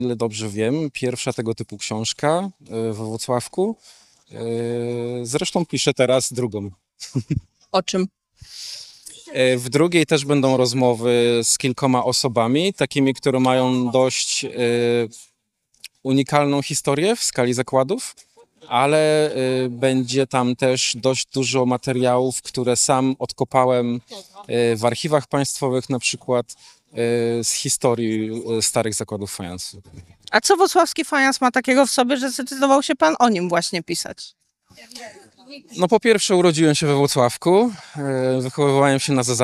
ile dobrze wiem, pierwsza tego typu książka we Włocławku. Zresztą piszę teraz drugą. O czym? W drugiej też będą rozmowy z kilkoma osobami, takimi, które mają dość unikalną historię w skali zakładów, ale będzie tam też dość dużo materiałów, które sam odkopałem w archiwach państwowych, na przykład z historii starych zakładów fajansu. A co włocławski fajans ma takiego w sobie, że zdecydował się pan o nim właśnie pisać? No po pierwsze urodziłem się we Włocławku, wychowywałem się na